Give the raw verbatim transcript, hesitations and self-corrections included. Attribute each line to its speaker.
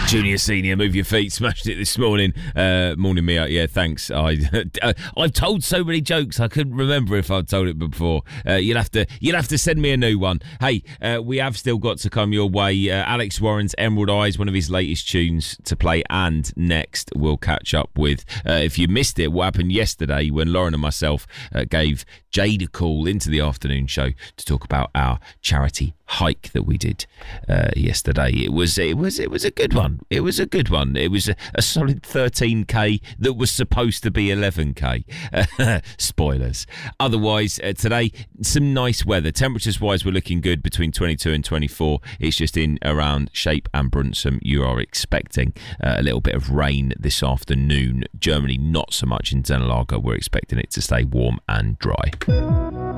Speaker 1: Junior, senior, move your feet. Smashed it this morning. Uh, morning, Mia. Yeah, thanks. I, I've told so many jokes. I couldn't remember if I'd told it before. Uh, you'll have to, you'll have to send me a new one. Hey, uh, we have still got to come your way. Uh, Alex Warren's Emerald Eyes, one of his latest tunes to play, and next we'll catch up with. Uh, if you missed it, what happened yesterday when Lauren and myself uh, gave Jade a call into the afternoon show to talk about our charity hike that we did uh, yesterday. It was it was it was a good one. It was a good one. It was a, a solid thirteen k that was supposed to be eleven k. Spoilers. Otherwise, uh, today some nice weather. Temperatures wise, we're looking good between twenty-two and twenty-four. It's just in around Shape and Brunson. You are expecting uh, a little bit of rain this afternoon. Germany, not so much in Zenalaga. We're expecting it to stay warm and dry.